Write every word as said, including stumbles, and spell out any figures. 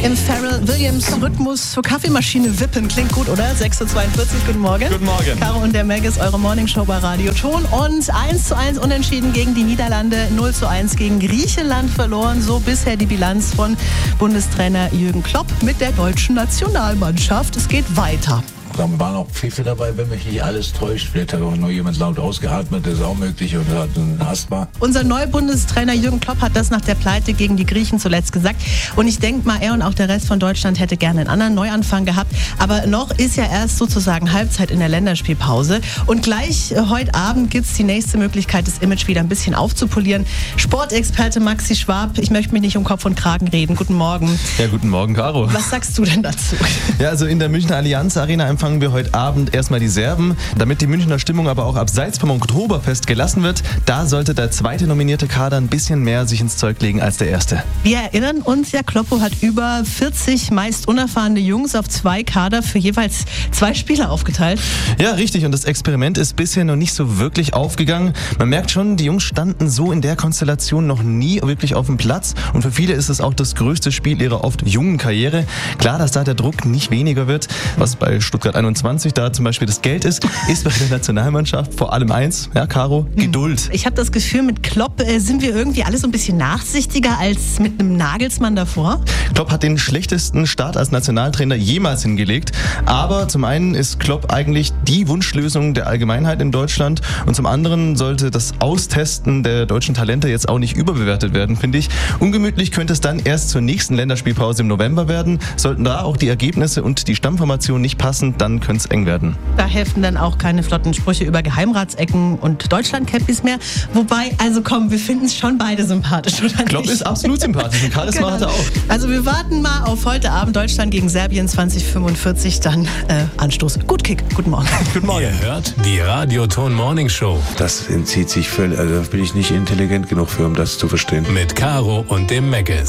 Im Pharrell Williams Rhythmus zur Kaffeemaschine wippen. Klingt gut, oder? sechs Uhr zweiundvierzig, guten Morgen. Guten Morgen. Caro und der Meg ist eure Morningshow bei Radio Ton. Und eins zu eins unentschieden gegen die Niederlande, null zu eins gegen Griechenland verloren. So bisher die Bilanz von Bundestrainer Jürgen Klopp mit der deutschen Nationalmannschaft. Es geht weiter. Da waren auch Pfiffe dabei, wenn mich nicht alles täuscht. Vielleicht hat auch noch jemand laut ausgeatmet, das ist auch möglich, oder hat ein Asthma. Unser neuer Bundestrainer Jürgen Klopp hat das nach der Pleite gegen die Griechen zuletzt gesagt. Und ich denke mal, er und auch der Rest von Deutschland hätte gerne einen anderen Neuanfang gehabt. Aber noch ist ja erst sozusagen Halbzeit in der Länderspielpause. Und gleich äh, heute Abend gibt es die nächste Möglichkeit, das Image wieder ein bisschen aufzupolieren. Sportexperte Maxi Schwab, ich möchte mich nicht um Kopf und Kragen reden. Guten Morgen. Ja, guten Morgen, Caro. Was sagst du denn dazu? Ja, also in der Münchner Allianz Arena empfangen wir heute Abend erstmal die Serben. Damit die Münchner Stimmung aber auch abseits vom Oktoberfest gelassen wird, da sollte der zweite nominierte Kader ein bisschen mehr sich ins Zeug legen als der erste. Wir erinnern uns, ja, Kloppo hat über vierzig meist unerfahrene Jungs auf zwei Kader für jeweils zwei Spieler aufgeteilt. Ja, richtig. Und das Experiment ist bisher noch nicht so wirklich aufgegangen. Man merkt schon, die Jungs standen so in der Konstellation noch nie wirklich auf dem Platz. Und für viele ist es auch das größte Spiel ihrer oft jungen Karriere. Klar, dass da der Druck nicht weniger wird, was bei Stuttgart einundzwanzig da zum Beispiel das Geld ist, ist bei der Nationalmannschaft vor allem eins, ja, Caro, Geduld. Ich habe das Gefühl, mit Klopp äh, sind wir irgendwie alle so ein bisschen nachsichtiger als mit einem Nagelsmann davor. Klopp hat den schlechtesten Start als Nationaltrainer jemals hingelegt. Aber zum einen ist Klopp eigentlich die Wunschlösung der Allgemeinheit in Deutschland und zum anderen sollte das Austesten der deutschen Talente jetzt auch nicht überbewertet werden, finde ich. Ungemütlich könnte es dann erst zur nächsten Länderspielpause im November werden. Sollten da auch die Ergebnisse und die Stammformation nicht passen, dann könnte es eng werden. Da helfen dann auch keine flotten Sprüche über Geheimratsecken und Deutschland-Cappies mehr. Wobei, also komm, wir finden es schon beide sympathisch, oder Klopp nicht? ist absolut sympathisch und Charisma Genau. hat er auch. Also wir warten mal auf heute Abend Deutschland gegen Serbien zwanzig fünfundvierzig, dann äh, Anstoß. Gut Kick, guten Morgen. Guten Morgen. Ihr hört die Radio Ton Morning Show Das entzieht sich völlig, also da bin ich nicht intelligent genug für, um das zu verstehen. mit Caro und dem Megges.